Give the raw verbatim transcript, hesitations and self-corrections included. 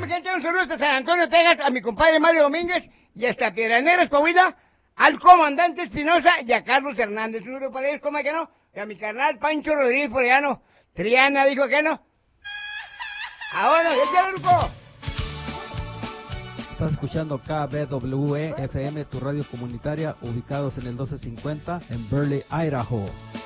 gente, un saludo hasta San Antonio, Texas, a mi compadre Mario Domínguez y hasta Piedras Negras, Coahuila, al comandante Espinosa y a Carlos Hernández. Un saludo para ellos, ¿cómo que no? Y a mi carnal Pancho Rodríguez por allá, ¿no? Triana dijo que no. Ahora, ya grupo. Estás escuchando K B W E F M, tu radio comunitaria, ubicados en el doce cincuenta en Burley, Idaho.